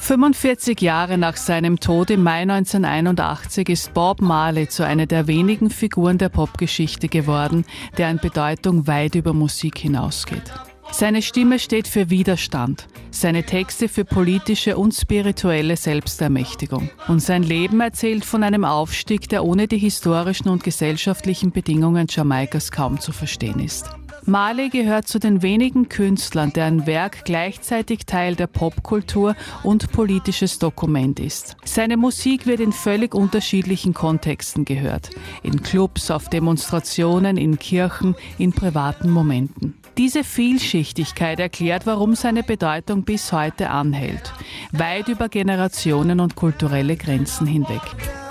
45 Jahre nach seinem Tod im Mai 1981 ist Bob Marley zu einer der wenigen Figuren der Popgeschichte geworden, der an Bedeutung weit über Musik hinausgeht. Seine Stimme steht für Widerstand, seine Texte für politische und spirituelle Selbstermächtigung. Und sein Leben erzählt von einem Aufstieg, der ohne die historischen und gesellschaftlichen Bedingungen Jamaikas kaum zu verstehen ist. Marley gehört zu den wenigen Künstlern, deren Werk gleichzeitig Teil der Popkultur und politisches Dokument ist. Seine Musik wird in völlig unterschiedlichen Kontexten gehört. In Clubs, auf Demonstrationen, in Kirchen, in privaten Momenten. Diese Vielschichtigkeit erklärt, warum seine Bedeutung bis heute anhält. Weit über Generationen und kulturelle Grenzen hinweg.